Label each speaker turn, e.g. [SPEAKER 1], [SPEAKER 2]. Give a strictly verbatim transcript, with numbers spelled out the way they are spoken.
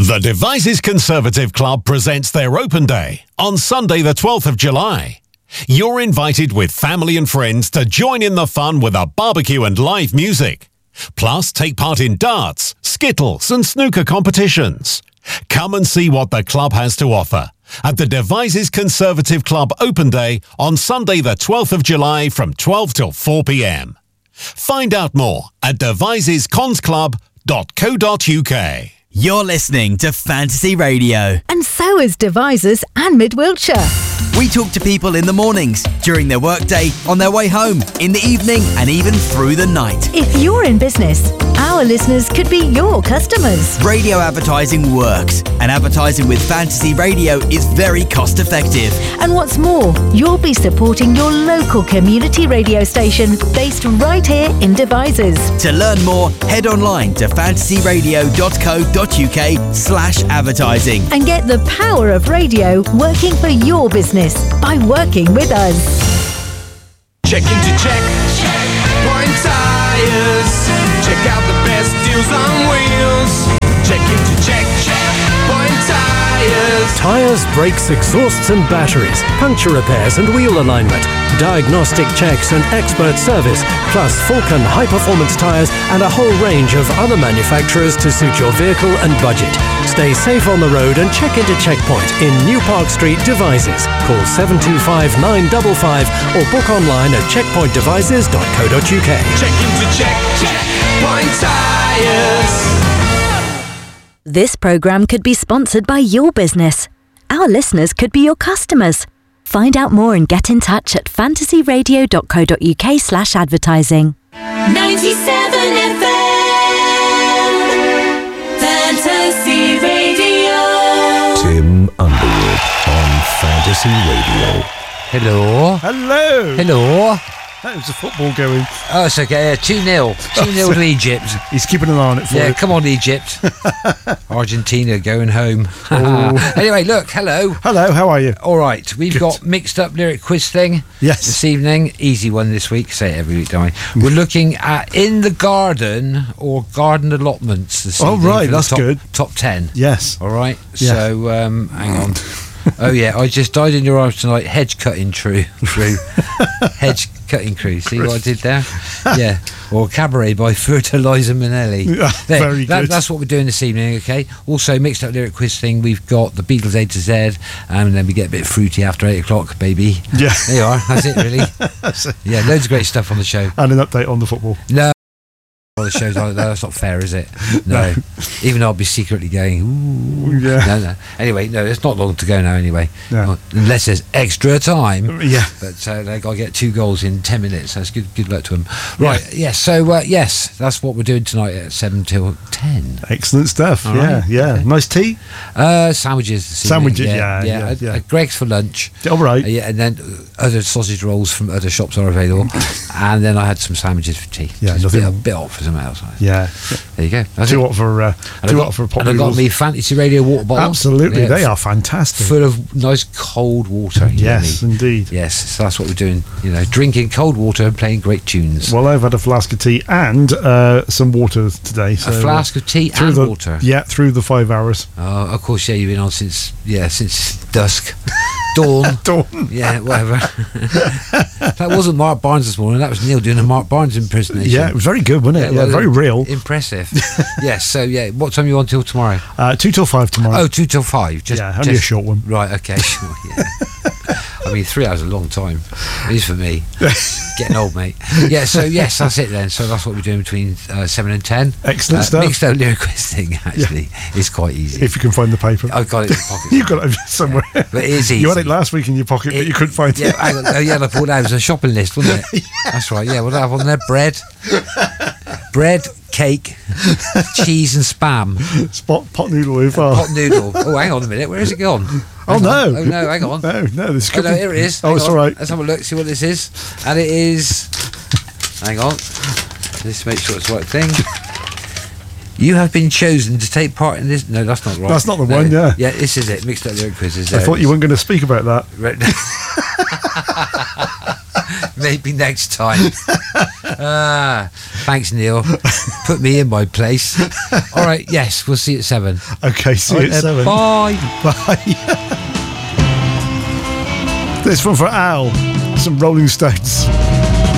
[SPEAKER 1] The Devizes Conservative Club presents their open day on Sunday the twelfth of July. You're invited with family and friends to join in the fun with a barbecue and live music. Plus, take part in darts, skittles and snooker competitions. Come and see what the club has to offer at the Devizes Conservative Club Open Day on Sunday the twelfth of July from twelve till four p.m. Find out more at devises cons club dot co dot uk.
[SPEAKER 2] You're listening to Fantasy Radio.
[SPEAKER 3] And so is Devizes and Mid Wiltshire.
[SPEAKER 2] We talk to people in the mornings, during their workday, on their way home, in the evening, and even through the night.
[SPEAKER 3] If you're in business, our listeners could be your customers.
[SPEAKER 2] Radio advertising works, and advertising with Fantasy Radio is very cost effective.
[SPEAKER 3] And what's more, you'll be supporting your local community radio station based right here in Devizes.
[SPEAKER 2] To learn more, head online to fantasy radio dot co dot uk slash advertising.
[SPEAKER 3] And get the power of radio working for your business by working with us.
[SPEAKER 4] Check into check, Point Tires. Check out the best deals on wheels. Check into check, Point Tires.
[SPEAKER 5] Tyres, brakes, exhausts and batteries, puncture repairs and wheel alignment, diagnostic checks and expert service, plus Falcon high-performance tyres and a whole range of other manufacturers to suit your vehicle and budget. Stay safe on the road and check into Checkpoint in New Park Street, Devizes. Call seven two five nine five five or book online at checkpoint devices dot co dot uk.
[SPEAKER 4] Check into check, Point Tires.
[SPEAKER 3] This programme could be sponsored by your business. Our listeners could be your customers. Find out more and get in touch at fantasy radio dot co dot uk slash advertising.
[SPEAKER 6] ninety-seven F M Fantasy Radio.
[SPEAKER 7] Tim Underwood on Fantasy Radio.
[SPEAKER 8] Hello.
[SPEAKER 9] Hello.
[SPEAKER 8] Hello.
[SPEAKER 9] That was the football going.
[SPEAKER 8] Oh, it's okay. two nil. two nil to Egypt.
[SPEAKER 9] He's keeping an eye on it for
[SPEAKER 8] Yeah,
[SPEAKER 9] you.
[SPEAKER 8] come on, Egypt. Argentina going home.
[SPEAKER 9] Oh.
[SPEAKER 8] Anyway, look, hello.
[SPEAKER 9] Hello, how are you?
[SPEAKER 8] All right, we've
[SPEAKER 9] Good.
[SPEAKER 8] got mixed up lyric quiz thing
[SPEAKER 9] Yes.
[SPEAKER 8] this evening. Easy one this week. Say it every week, don't we? We're looking at In the Garden or Garden Allotments this
[SPEAKER 9] Oh,
[SPEAKER 8] evening.
[SPEAKER 9] right,
[SPEAKER 8] for the
[SPEAKER 9] that's
[SPEAKER 8] top,
[SPEAKER 9] good.
[SPEAKER 8] Top ten.
[SPEAKER 9] Yes.
[SPEAKER 8] All right,
[SPEAKER 9] Yeah.
[SPEAKER 8] so um, hang on. Oh yeah, I just died in your arms tonight. Hedge cutting true, true. Hedge cutting crew. See what I did there? Yeah. Or Cabaret by Fertilizer Minnelli.
[SPEAKER 9] Yeah,
[SPEAKER 8] There,
[SPEAKER 9] very
[SPEAKER 8] that,
[SPEAKER 9] good.
[SPEAKER 8] That's what we're doing this evening. Okay. Also, mixed up lyric quiz thing. We've got the Beatles A to Z, and then we get a bit fruity after eight o'clock, baby.
[SPEAKER 9] Yeah.
[SPEAKER 8] There you are. That's it, really.
[SPEAKER 9] That's it.
[SPEAKER 8] Yeah, loads of great stuff on the show.
[SPEAKER 9] And an update on the football.
[SPEAKER 8] No. All the shows like that. That's not fair, is it? No. Even though I'll be secretly going, ooh.
[SPEAKER 9] Yeah.
[SPEAKER 8] No, no. Anyway, no, it's not long to go now anyway.
[SPEAKER 9] No.
[SPEAKER 8] Well, unless there's extra time.
[SPEAKER 9] Yeah.
[SPEAKER 8] But uh, they've got to get two goals in ten minutes. That's good Good luck to them. Right, yes. Yeah, so, uh, yes, that's what we're doing tonight at seven till ten.
[SPEAKER 9] Excellent stuff.
[SPEAKER 8] All
[SPEAKER 9] yeah,
[SPEAKER 8] right.
[SPEAKER 9] yeah.
[SPEAKER 8] Okay.
[SPEAKER 9] Nice tea?
[SPEAKER 8] Uh, sandwiches this evening.
[SPEAKER 9] Sandwiches, yeah, yeah,
[SPEAKER 8] uh,
[SPEAKER 9] yeah.
[SPEAKER 8] uh, Greg's for lunch.
[SPEAKER 9] All right.
[SPEAKER 8] Uh, yeah, and then uh, other sausage rolls from other shops are available. And then I had some sandwiches for tea.
[SPEAKER 9] Yeah,
[SPEAKER 8] It's a
[SPEAKER 9] nothing-
[SPEAKER 8] bit, a bit hot for something else.
[SPEAKER 9] Yeah.
[SPEAKER 8] There you go. That's
[SPEAKER 9] Too
[SPEAKER 8] it.
[SPEAKER 9] hot for, uh,
[SPEAKER 8] And
[SPEAKER 9] too
[SPEAKER 8] I got,
[SPEAKER 9] hot for pop
[SPEAKER 8] and I got
[SPEAKER 9] noodles.
[SPEAKER 8] me Fantasy Radio water bottle.
[SPEAKER 9] Absolutely,
[SPEAKER 8] Yeah,
[SPEAKER 9] they
[SPEAKER 8] f-
[SPEAKER 9] are fantastic.
[SPEAKER 8] Full of nice cold water. you know
[SPEAKER 9] Yes,
[SPEAKER 8] me.
[SPEAKER 9] indeed.
[SPEAKER 8] Yes, so that's what we're doing. You know, drinking cold water and playing great tunes.
[SPEAKER 9] Well, I've had a flask of tea and uh, some water today. So,
[SPEAKER 8] a flask of tea
[SPEAKER 9] through
[SPEAKER 8] and
[SPEAKER 9] the,
[SPEAKER 8] water.
[SPEAKER 9] Yeah, through the five hours.
[SPEAKER 8] Oh, of course, yeah, you've been on since yeah since dusk, dawn.
[SPEAKER 9] Dawn.
[SPEAKER 8] Yeah, whatever. That wasn't Mark Barnes this morning. That was Neil doing a Mark Barnes impersonation.
[SPEAKER 9] Yeah, it was very good, wasn't it? Yeah,
[SPEAKER 8] well,
[SPEAKER 9] very real.
[SPEAKER 8] Impressive. Yes. So yeah, what time are you on till tomorrow?
[SPEAKER 9] Uh, two till five tomorrow.
[SPEAKER 8] Oh, two till five. Just,
[SPEAKER 9] yeah, only
[SPEAKER 8] just,
[SPEAKER 9] a short one.
[SPEAKER 8] Right. Okay. Sure. Yeah. I mean, three hours is a long time. It is for me. Getting old, mate. Yeah. So yes, that's it then. So that's what we're doing between uh, seven and ten.
[SPEAKER 9] Excellent
[SPEAKER 8] uh,
[SPEAKER 9] stuff.
[SPEAKER 8] Mixed out lyric quiz thing actually is quite easy.
[SPEAKER 9] If you can find the paper.
[SPEAKER 8] I've got it in the pocket.
[SPEAKER 9] You've got it somewhere.
[SPEAKER 8] Yeah, but it is easy.
[SPEAKER 9] You had it last week in your pocket, but you couldn't find
[SPEAKER 8] yeah,
[SPEAKER 9] it.
[SPEAKER 8] hang on. Oh, yeah, I thought that was a shopping list, wasn't it?
[SPEAKER 9] Yeah.
[SPEAKER 8] That's right. Yeah, what do I have on there? Bread, bread, cake, cheese, and spam.
[SPEAKER 9] Spot pot noodle as well.
[SPEAKER 8] Pot noodle. Oh, hang on a minute. Where has it gone?
[SPEAKER 9] Oh
[SPEAKER 8] Hang
[SPEAKER 9] no!
[SPEAKER 8] on. Oh no! Hang on.
[SPEAKER 9] No, no. This
[SPEAKER 8] Oh, no, here it is.
[SPEAKER 9] Oh,
[SPEAKER 8] Hang
[SPEAKER 9] it's
[SPEAKER 8] on.
[SPEAKER 9] all right.
[SPEAKER 8] Let's have a look. See what this is. And it is. Hang on. Let's make sure it's the right thing. You have been chosen to take part in this. No, that's not right.
[SPEAKER 9] That's not the
[SPEAKER 8] No.
[SPEAKER 9] one, yeah.
[SPEAKER 8] Yeah, this is it. Mixed up lyric quizzes.
[SPEAKER 9] I thought you weren't going to speak about that.
[SPEAKER 8] Maybe next time. Ah, thanks, Neil. Put me in my place. All right, yes, we'll see you at seven.
[SPEAKER 9] Okay, see
[SPEAKER 8] All
[SPEAKER 9] you
[SPEAKER 8] right,
[SPEAKER 9] at
[SPEAKER 8] then,
[SPEAKER 9] seven.
[SPEAKER 8] Bye.
[SPEAKER 9] Bye. This one for Al. Some Rolling Stones.